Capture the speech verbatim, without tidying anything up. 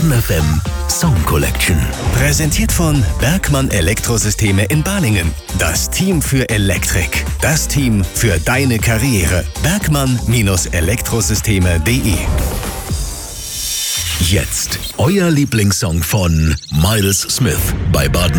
Fun F M Song Collection. Präsentiert von Bergmann Elektrosysteme in Balingen. Das Team für Elektrik. Das Team für deine Karriere. Bergmann Elektrosysteme punkt de. Jetzt euer Lieblingssong von Miles Smith bei Baden